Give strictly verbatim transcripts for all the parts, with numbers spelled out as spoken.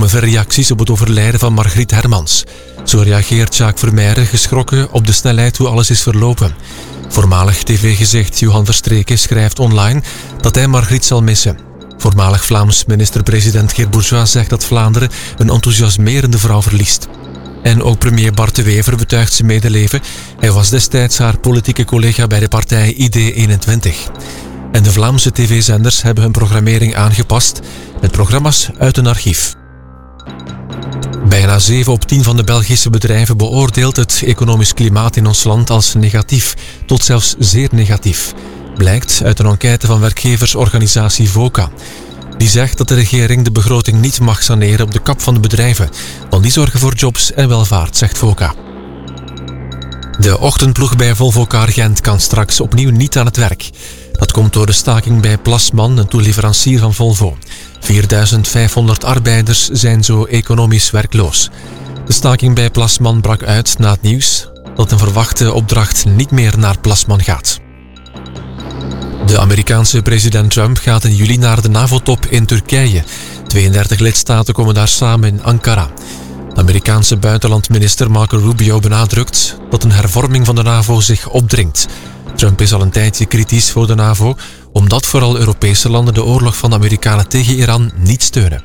veel reacties op het overlijden van Margriet Hermans. Zo reageert Jacques Vermeijren geschrokken op de snelheid hoe alles is verlopen. Voormalig tv-gezicht Johan Verstreken schrijft online dat hij Margriet zal missen. Voormalig Vlaams minister-president Geert Bourgeois zegt dat Vlaanderen een enthousiasmerende vrouw verliest. En ook premier Bart de Wever betuigt zijn medeleven. Hij was destijds haar politieke collega bij de partij I D eenentwintig. En de Vlaamse tv-zenders hebben hun programmering aangepast met programma's uit een archief. Bijna zeven op tien van de Belgische bedrijven beoordeelt het economisch klimaat in ons land als negatief, tot zelfs zeer negatief. Blijkt uit een enquête van werkgeversorganisatie VOCA. Die zegt dat de regering de begroting niet mag saneren op de kap van de bedrijven, want die zorgen voor jobs en welvaart, zegt VOCA. De ochtendploeg bij Volvo Car Gent kan straks opnieuw niet aan het werk. Dat komt door de staking bij Plasman, een toeleverancier van Volvo. vierduizend vijfhonderd arbeiders zijn zo economisch werkloos. De staking bij Plasman brak uit na het nieuws dat een verwachte opdracht niet meer naar Plasman gaat. De Amerikaanse president Trump gaat in juli naar de NAVO-top in Turkije. tweeëndertig lidstaten komen daar samen in Ankara. De Amerikaanse buitenlandminister Marco Rubio benadrukt dat een hervorming van de NAVO zich opdringt. Trump is al een tijdje kritisch voor de NAVO, omdat vooral Europese landen de oorlog van de Amerikanen tegen Iran niet steunen.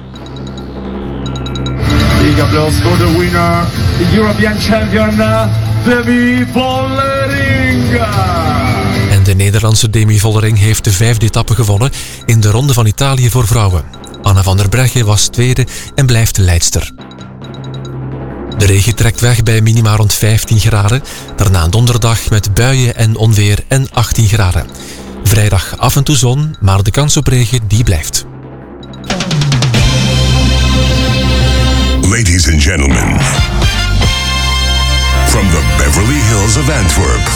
Big applause for the winner, the European champion, Demi Vollering. En de Nederlandse Demi Vollering heeft de vijfde etappe gewonnen in de Ronde van Italië voor vrouwen. Anna van der Breggen was tweede en blijft leidster. De regen trekt weg bij minima rond vijftien graden. Daarna donderdag met buien en onweer en achttien graden. Vrijdag af en toe zon, maar de kans op regen die blijft. Ladies and gentlemen, from the Beverly Hills of Antwerp,